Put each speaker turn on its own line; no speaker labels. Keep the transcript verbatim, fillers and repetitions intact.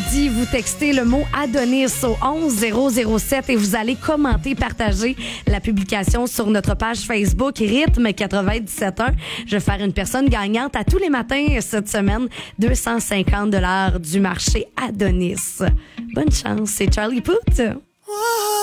jeudi, vous textez le mot Adonis au onze zéro zéro sept et vous allez commenter, partager la publication sur notre page Facebook Rythme quatre-vingt-dix-sept un. Je vais faire une personne gagnante à tous les matins cette semaine. deux cent cinquante dollars du marché Adonis. Bonne chance, c'est Charlie Puth.